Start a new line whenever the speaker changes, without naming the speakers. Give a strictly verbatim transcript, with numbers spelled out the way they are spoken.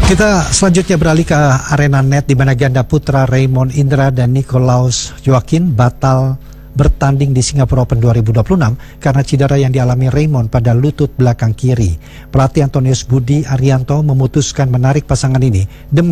Kita selanjutnya beralih ke arena net di mana ganda putra Raymond Indra dan Nicolaus Joaquin batal bertanding di Singapura Open dua ribu dua puluh enam karena cedera yang dialami Raymond pada lutut belakang kiri. Pelatih Antonius Budi Arianto memutuskan menarik pasangan ini demi